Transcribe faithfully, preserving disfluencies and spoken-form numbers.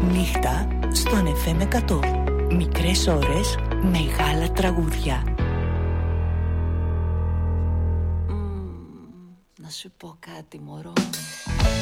Νύχτα στον εφ εμ εκατό. Μικρές ώρες, μεγάλα τραγούδια. Mm, να σου πω κάτι, μωρό.